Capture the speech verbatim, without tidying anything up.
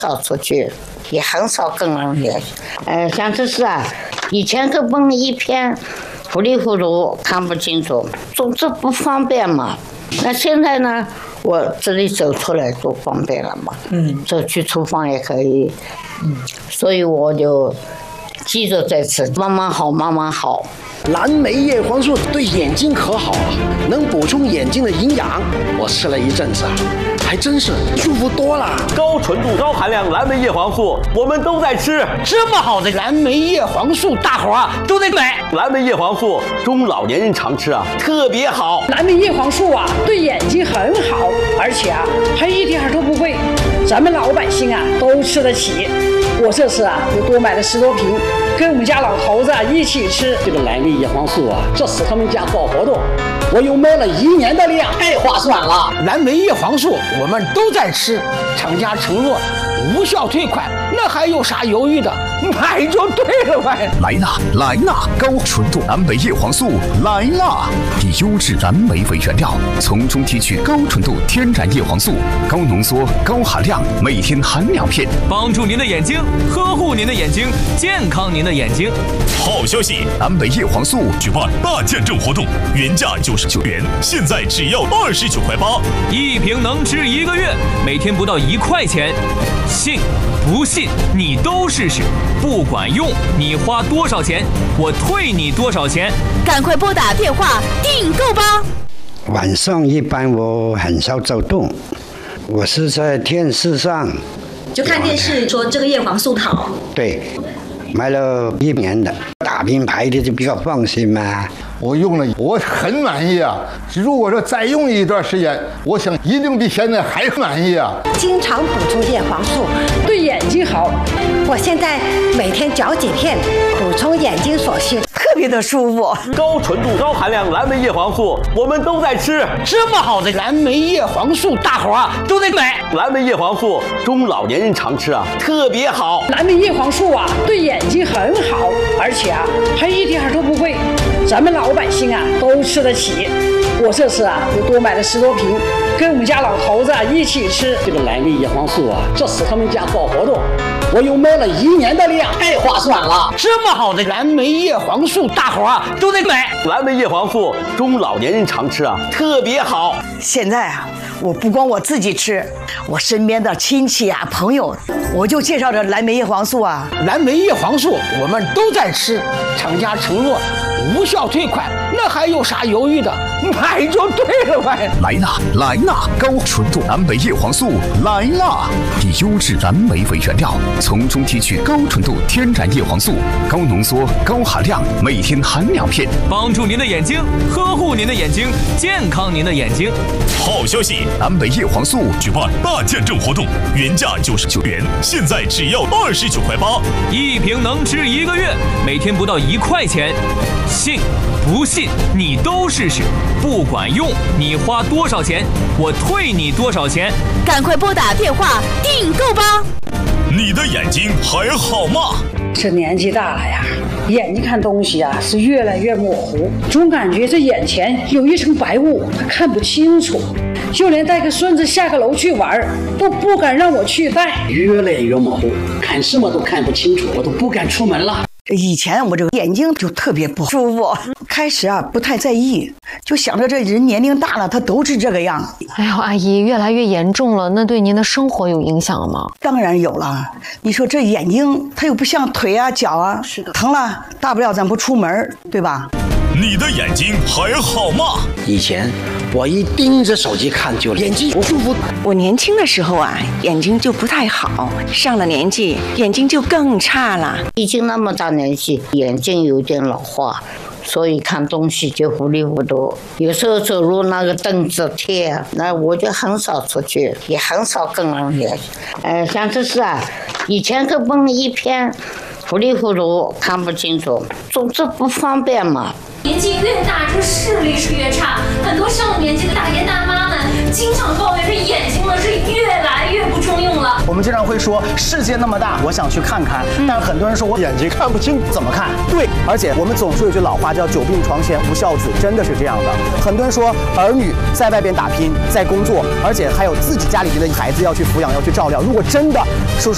少出去，也很少跟人联系。呃，像这是啊，以前根本一片糊里糊涂看不清楚，总之不方便嘛。那现在呢，我这里走出来多方便了嘛。嗯，走去厨房也可以。嗯，所以我就记着在吃，慢慢好，慢慢好。 蓝莓叶黄素对眼睛可好啊，能补充眼睛的营养。我吃了一阵子啊，还真是舒服多了。 高纯度、高含量蓝莓叶黄素，我们都在吃。 这么好的蓝莓叶黄素，大伙儿都得买。 蓝莓叶黄素中老年人常吃啊，特别好。 蓝莓叶黄素啊，对眼睛很好，而且啊还一点都不贵，咱们老百姓啊都吃得起。我这次啊又多买了十多瓶，跟我们家老头子啊一起吃。 这个蓝莓叶黄素啊，这次他们家搞活动，我又买了一年的量，太划算了。 蓝莓叶黄素我们都在吃，厂家承诺无效退款，那还有啥犹豫的？买就对了呗！ 来啦来啦，高纯度蓝莓叶黄素来啦！以优质蓝莓为原料，从中提取高纯度天然叶黄素，高浓缩、高含量，每天含两片， 帮助您的眼睛，呵护您的眼睛，健康您的眼睛。 好消息！蓝莓叶黄素举办大见证活动，原价九十九元，现在只要二十九块八， 一瓶能吃一个月，每天不到一块钱。信不信你都试试，不管用你花多少钱，我退你多少钱。 赶快拨打电话订购吧。 晚上一般我很少走动，我是在电视上就看电视说这个叶黄素好。 对，买了一年的大品牌的就比较放心嘛。 我用了，我很满意啊！如果说再用一段时间，我想一定比现在还满意啊！ 经常补充叶黄素， 对眼睛好。 我现在每天嚼几片，补充眼睛所需， 特别的舒服。 高纯度、高含量蓝莓叶黄素，我们都在吃。 这么好的蓝莓叶黄素，大伙儿都得买。 蓝莓叶黄素中老年人常吃啊，特别好。 蓝莓叶黄素啊，对眼睛很好，而且啊还一点都不贵，咱们老百姓啊都吃得起。我这次啊又多买了十多瓶，跟我们家老头子啊一起吃。 这个蓝莓叶黄素啊，这次他们家搞活动，我又买了一年的量，太划算了。 这么好的蓝莓叶黄素，大伙儿都得买。 蓝莓叶黄素中老年人常吃啊，特别好。 现在啊，我不光我自己吃，我身边的亲戚啊、朋友，我就介绍这蓝莓叶黄素啊。 蓝莓叶黄素我们都在吃，厂家承诺无效退款，那还有啥犹豫的？买就对了呗！ 来啦来啦，高纯度蓝莓叶黄素来啦！以优质蓝莓为原料，从中提取高纯度天然叶黄素，高浓缩、高含量，每天含两片， 帮助您的眼睛，呵护您的眼睛，健康您的眼睛。 好消息！蓝莓叶黄素举办大见证活动，原价九十九元，现在只要二十九块八， 一瓶能吃一个月，每天不到一块钱。信不信你都试试，不管用你花多少钱，我退你多少钱。 赶快拨打电话订购吧。 你的眼睛还好吗？ 这年纪大了呀，眼睛看东西啊是越来越模糊，总感觉这眼前有一层白雾，他看不清楚。就连带个孙子下个楼去玩，都不敢让我去带， 越来越模糊，看什么都看不清楚，我都不敢出门了。 以前我这个眼睛就特别不舒服，开始啊不太在意，就想着这人年龄大了，他都是这个样。 哎呦，阿姨，越来越严重了，那对您的生活有影响吗？ 当然有了。你说这眼睛，它又不像腿啊、脚啊，是的，疼了大不了咱不出门，对吧？ 你的眼睛还好吗？ 以前我一盯着手机看就眼睛不舒服。 我年轻的时候啊，眼睛就不太好，上了年纪眼睛就更差了。 已经那么大年纪，眼睛有点老化，所以看东西就糊里糊涂。有时候走路那个凳子贴，那我就很少出去，也很少跟人联系。呃，像这是啊，以前根本一片糊里糊涂看不清楚，总之不方便嘛。 年纪越大，这视力是越差。很多上了年纪的大爷大妈们经常抱怨，这眼睛呢是越来越不中用了。 我们经常会说，世界那么大，我想去看看。嗯、但是很多人说我眼睛看不清，怎么看？对，而且我们总说有句老话叫“久病床前无孝子”，真的是这样的。很多人说，儿女在外边打拼，在工作，而且还有自己家里边的孩子要去抚养，要去照料。如果真的说说。